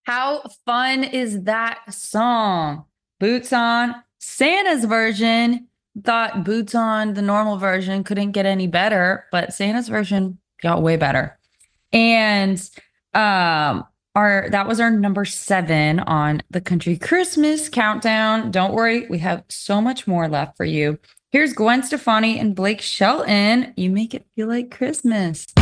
How fun is that song? Boots on Santa's version. Thought Boots on the normal version couldn't get any better, but Santa's version got way better. And our that was our number 7 on the country Christmas countdown. Don't worry, we have so much more left for you. Here's Gwen Stefani and Blake Shelton. You make it feel like Christmas.